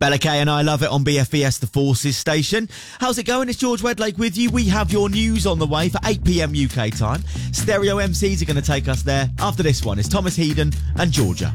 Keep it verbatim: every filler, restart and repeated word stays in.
Bella Kay and I Love It on B F B S, the Forces station. How's it going? It's George Wedlake with you. We have your news on the way for eight p m U K time. Stereo M Cs are going to take us there. After this one, it's Thomas Headon and Georgia.